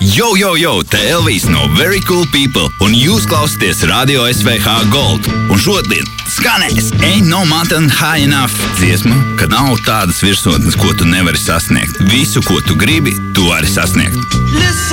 Yo, te Elvis no Very Cool People, un jūs klausāties Radio SVH Gold. Un šodien skanēs Ain't No Mountain High Enough dziesma, ka nav tādas virsotnes, ko tu nevari sasniegt. Visu, ko tu gribi, tu vari sasniegt.